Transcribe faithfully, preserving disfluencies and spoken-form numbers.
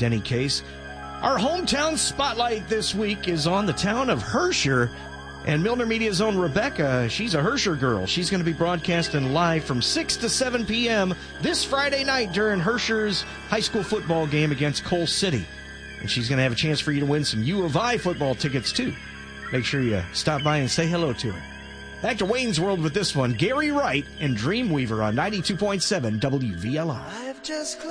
Denny Case. Our hometown spotlight this week is on the town of Herscher. And Milner Media's own Rebecca, she's a Herscher girl. She's going to be broadcasting live from six to seven p.m. this Friday night during Herscher's high school football game against Cole City. And she's going to have a chance for you to win some U of I football tickets, too. Make sure you stop by and say hello to her. Back to Wayne's World with this one, Gary Wright and Dreamweaver on ninety-two point seven W V L I.